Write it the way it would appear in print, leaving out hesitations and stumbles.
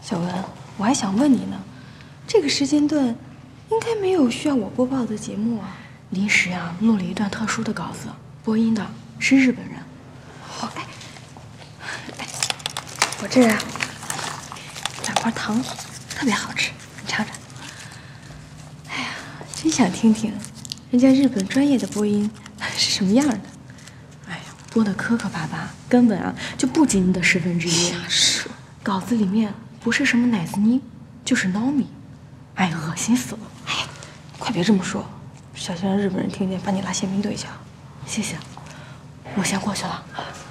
小文，我还想问你呢，这个时间段应该没有需要我播报的节目啊。临时啊录了一段特殊的稿子，播音的是日本人。哦，哎，我这儿啊2块糖，特别好吃，你尝尝。哎呀，真想听听人家日本专业的播音是什么样的。哎呀，播的磕磕巴巴，根本啊就不及你的1/10。是，稿子里面不是什么奶子妮，就是糯米。哎，恶心死了！哎，快别这么说，小心让日本人听见把你拉宪兵队去啊！谢谢，我先过去了。